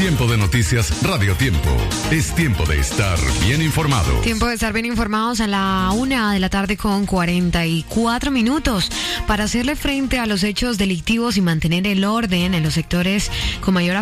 Tiempo de noticias Radio Tiempo. Es tiempo de estar bien informado. Tiempo de estar bien informados a la 1:00 con 44 minutos para hacerle frente a los hechos delictivos y mantener el orden en los sectores con mayor